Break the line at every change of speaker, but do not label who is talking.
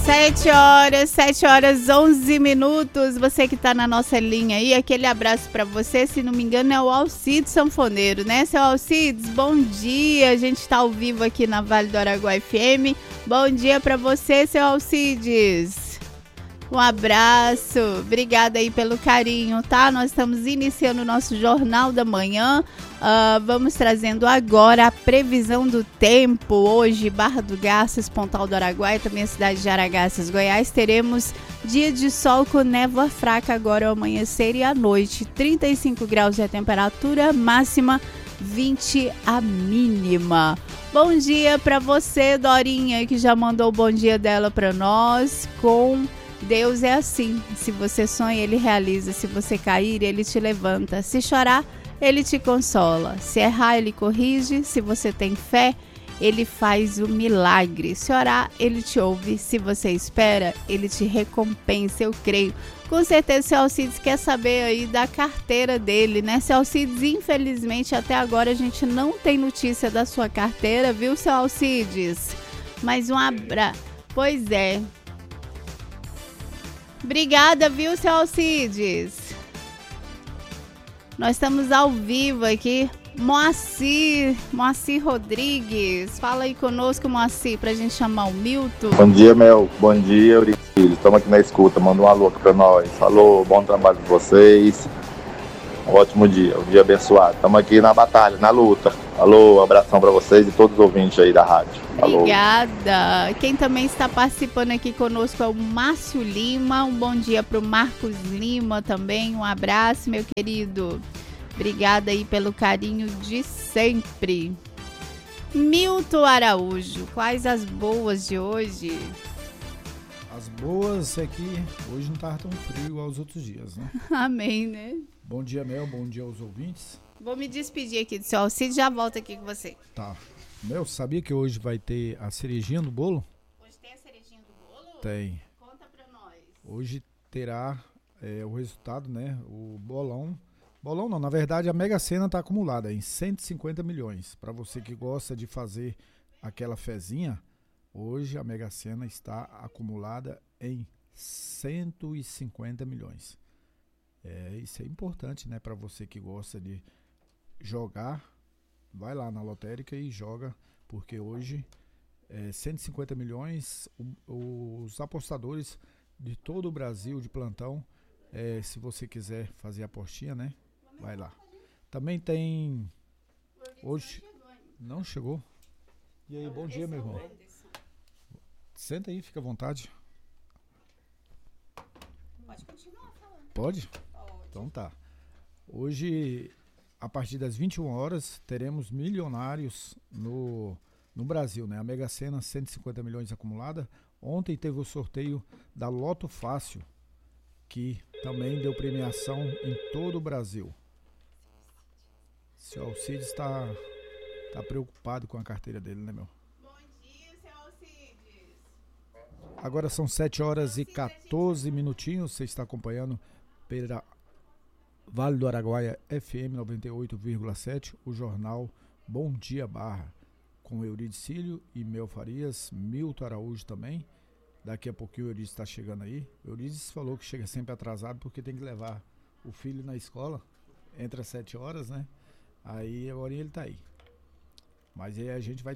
7h11. Você que tá na nossa linha aí, aquele abraço pra você. Se não me engano é o Alcides Sanfoneiro, né, seu Alcides? Bom dia, a gente tá ao vivo aqui na Vale do Araguaia FM. Bom dia pra você, seu Alcides. Um abraço, obrigada aí pelo carinho, tá? Nós estamos iniciando o nosso Jornal da Manhã. Vamos trazendo agora a previsão do tempo. Hoje, Barra do Garças, Pontal do Araguaia, também a cidade de Aragarças, Goiás, teremos dia de sol com névoa fraca agora ao amanhecer e à noite. 35 graus é a temperatura máxima, 20 a mínima. Bom dia para você, Dorinha, que já mandou o bom dia dela para nós. Com Deus é assim, se você sonha, Ele realiza. Se você cair, Ele te levanta. Se chorar, Ele te consola. Se errar, Ele corrige. Se você tem fé, Ele faz o milagre. Se orar, Ele te ouve. Se você espera, Ele te recompensa, eu creio. Com certeza o seu Alcides quer saber aí da carteira dele, né? Seu Alcides, infelizmente, até agora a gente não tem notícia da sua carteira, viu, seu Alcides? Mas um abraço. Pois é. Obrigada, viu, seu Alcides? Nós estamos ao vivo aqui. Moacir Rodrigues. Fala aí conosco, Moacir, pra gente chamar o Milton.
Bom dia, Mel. Bom dia, Eurico. Estamos aqui na escuta. Manda um alô aqui pra nós. Alô, bom trabalho com vocês. Um ótimo dia, um dia abençoado. Estamos aqui na batalha, na luta. Alô, abração pra vocês e todos os ouvintes aí da rádio. Alô.
Obrigada. Quem também está participando aqui conosco é o Márcio Lima. Um bom dia pro Marcos Lima também. Um abraço, meu querido. Obrigada aí pelo carinho de sempre. Milton Araújo, quais as boas de hoje?
As boas é que hoje não estava tão frio igual aos outros dias, né?
Amém, né?
Bom dia, Mel. Bom dia aos ouvintes.
Vou me despedir aqui do seu Alcides, já volto aqui com você.
Tá. Mel, sabia que hoje vai ter a cerejinha do bolo?
Hoje tem a cerejinha do bolo?
Tem.
Conta pra nós.
Hoje terá o resultado, né? O bolão. Bolão não, na verdade a Mega Sena está acumulada em 150 milhões. Para você que gosta de fazer aquela fezinha, hoje a Mega Sena está acumulada em 150 milhões. Isso é importante, né? Para você que gosta de jogar, vai lá na lotérica e joga, porque hoje 150 milhões, os apostadores de todo o Brasil de plantão, se você quiser fazer a apostinha, né? Vai lá. Também tem hoje. Não chegou? E aí, bom dia, meu irmão. Senta aí, fica à vontade.
Pode continuar falando.
Pode? Então tá. Hoje, a partir das 21 horas, teremos milionários no Brasil, né? A Mega Sena, 150 milhões acumulada. Ontem teve o sorteio da Loto Fácil, que também deu premiação em todo o Brasil. Seu Alcides está preocupado com a carteira dele, né, meu?
Bom dia, seu Alcides.
Agora são 7h14 minutinhos. Você está acompanhando pela Vale do Araguaia FM 98,7, o jornal Bom Dia Barra, com Euridicílio e Mel Farias, Milton Araújo também. Daqui a pouquinho o Euridice está chegando aí. O Euridice falou que chega sempre atrasado porque tem que levar o filho na escola, entre as 7 horas, né? Aí agora ele tá aí. Mas aí a gente vai